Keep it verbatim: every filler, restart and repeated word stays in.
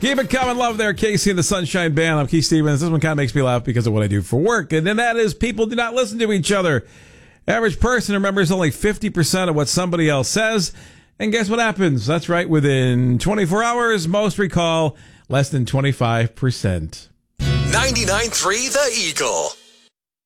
Keep it coming, love there, Casey and the Sunshine Band. I'm Keith Stevens. This one kind of makes me laugh because of what I do for work, and then that is people do not listen to each other. Average person remembers only fifty percent of what somebody else says, and guess what happens? That's right, within twenty-four hours, most recall less than twenty-five percent. ninety-nine point three The Eagle.